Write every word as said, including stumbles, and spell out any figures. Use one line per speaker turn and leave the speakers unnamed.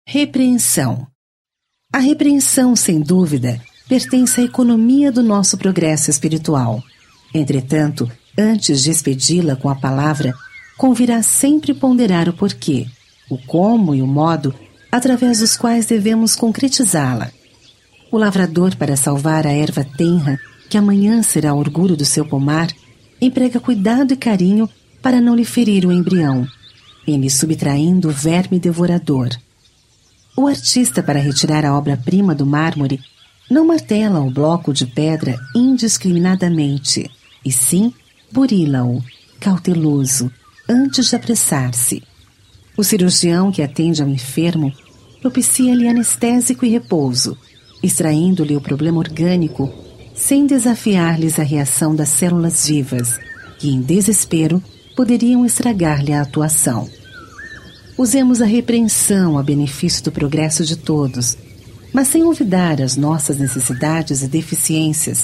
Repreensão. A repreensão, sem dúvida, pertence à economia do nosso progresso espiritual. Entretanto, antes de expedi-la com a palavra, convirá sempre ponderar o porquê, o como e o modo através dos quais devemos concretizá-la. O lavrador, para salvar a erva tenra, que amanhã será orgulho do seu pomar, emprega cuidado e carinho para não lhe ferir o embrião, em lhe subtraindo o verme devorador. O artista, para retirar a obra-prima do mármore, não martela o bloco de pedra indiscriminadamente, e sim burila-o, cauteloso, antes de apressar-se. O cirurgião que atende ao enfermo propicia-lhe anestésico e repouso, extraindo-lhe o problema orgânico, sem desafiar-lhes a reação das células vivas, que em desespero poderiam estragar-lhe a atuação. Usemos a repreensão a benefício do progresso de todos, mas sem olvidar as nossas necessidades e deficiências,